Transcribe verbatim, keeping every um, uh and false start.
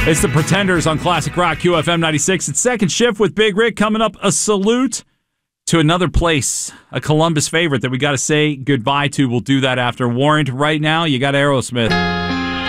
It's the Pretenders on Classic Rock Q F M ninety-six. It's Second Shift with Big Rick. Coming up, a salute to another place, a Columbus favorite that we got to say goodbye to. We'll do that after Warrant. Right now, you got Aerosmith.